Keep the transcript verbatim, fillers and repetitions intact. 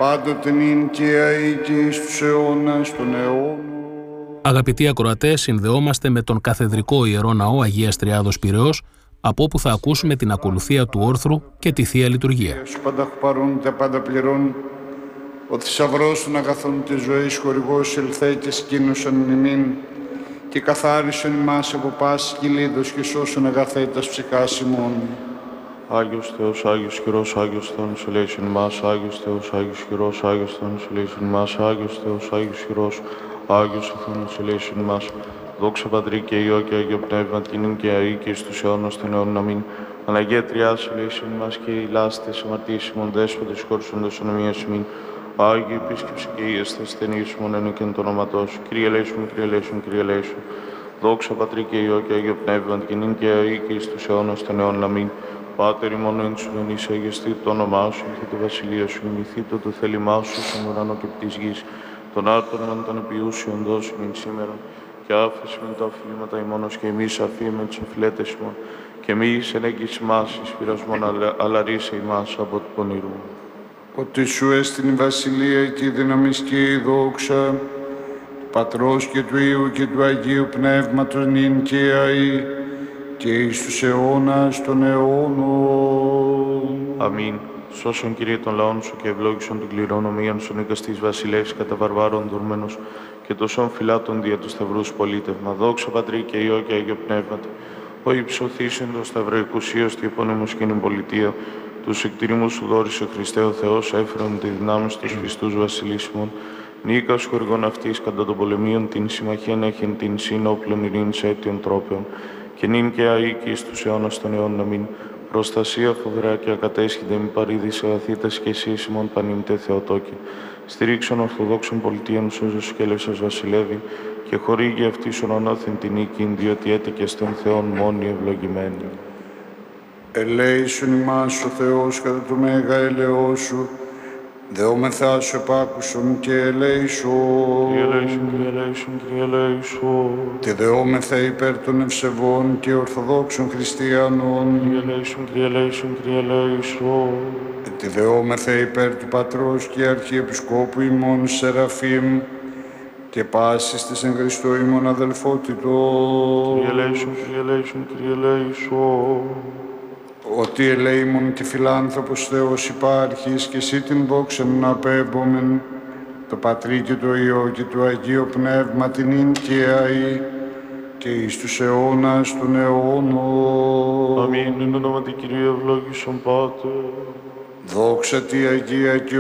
πάντοτε νυν και αεί και εις τους αιώνας των αιώνων. Αγαπητοί ακροατές, συνδεόμαστε με τον Καθεδρικό Ιερό Ναό Αγίας Τριάδος Πειραιώς, από όπου θα ακούσουμε την ακολουθία του όρθρου και τη Θεία Λειτουργία. Σου πάντα παρούν, τα πάντα πληρών, ο θησαυρός των αγαθών της ζωής χορηγός ελθέ και σκήνωσαν ημίν και καθάρισον ημάς από πάσης κυλίδος και σώσον αγαθέτας ψυχάς ημών. Άγιος Θεός, Άγιος Χειρός, Άγιος Θεός, ελέησον ημάς, Άγιος Θεός, Άγιος Χειρός, Άγιος Θεός, ελέησον ημάς, Άγιος Θεός, Άγιος Χειρός, Άγιος Θεός, ελέησον ημάς. Δόξα Πατρί και Υιό και Άγιο Πνεύμα, τινήν και αεί και εις τους αιώνας των αιώνων. Αμήν. Αναγία Τριάς, ελέησον ημάς και οι λάστες αμαρτίες ημών δέσποτες χώρισοντες ονομίας ημίν. Άγιοι επίσκεψη και ίεστε ασθενείς ημών εν και εν το όνοματός σου. Κύριε ελέησον, Κύριε ελέησον, Κύριε ελέησον. Δόξα Πατρί και Υιό και Άγιο Πνεύμα, τινήν και αεί και εις τους αιώνας των αιώνων. Αμήν. Πάτερ ημών εν τους ουρανείς, αγιαστήτω το όνομά σου, ήρθε τη βασιλεία σου, ημιθήτω το θέλημά σου, στον ουρανό και της γης. Τον άρτον αν τον επιούσιον δώσου μην σήμερα, και άφεση με τα οφείλματα ημώνος και εμείς αφήμεν τους οφειλέτες ημών, και εμείς εν έγκυς ημάς εις πειρασμόν, αλλά ρίσε ημάς από του πονηρού. Ότι σου έστειν η βασιλεία και η δύναμη και η δόξα, του Πατρός και του Υιού και του Αγίου Πνεύματος νυν και αεί, και εις τους αιώνας των αιώνων. Αμήν. Σώσον Κύριε των λαών σου και ευλόγησον την κληρονομίαν σου νοικαστής βασιλεύς κατά βαρβάρων δουρμένος και τόσων φυλάτων δια του σταυρού σου πολίτευμα. Δόξα Πατρί και Υιό και Άγιο Πνεύματι, ο υψωθήσιν το σταυροϊκουσίος και επώνυμος και πολιτεία, τους εκτιρήμους σου δόρισε Χριστέ ο Θεός, έφερον τη δυνάμει στους πιστούς βασιλίσιμων, νίκας χορηγών αυτής κατά των πολεμίων την συμμαχίαν έχειν την σύνοπλων ειρήνης αίτιων τρόπεων, και νυν και αεί και εις τους αιώνας των αιώνων. Αμήν. Προστασία φοβερά και ακατέσχυνται μη παρήδησε αγαθήτας και εσείς ημών πανήμητε Θεοτόκοι. Στηρίξον ορθοδόξων πολιτείων σου και ελεύσας βασιλεύει και χορήγει αυτής ονονόθεν την νίκη, διότι έτεκες των Θεών μόνοι ευλογημένοι. Ελέησον ημάς ο Θεός κατά το μέγα έλεος σου, δεόμεθά σου επάκουσον και ελέησον. Κύριε ελέησον, Κύριε ελέησον, Κύριε ελέησον. Και δεόμεθα υπέρ των ευσεβών και ορθοδόξων χριστιανών. Κύριε ελέησον, Κύριε ελέησον, Κύριε ελέησον. Και δεόμεθα υπέρ του Πατρός και Αρχιεπισκόπου ημών Σεραφείμ και πάσης της εν Χριστώ ημών αδελφότητος. Κύριε ελέησον, Κύριε ελέησον, Κύριε ελέησον. Ότι ελέημον και φιλάνθρωπος Θεός υπάρχεις και εσύ την δόξα να απέμπομεν, το Πατρί και το Υιό και το Αγίο Πνεύμα την ίν και αεί και εις τους αιώνας των αιώνων. Αμήν. Εν ονόματι Κυρίου ευλόγησον Πάτερ. Δόξα τη Αγία και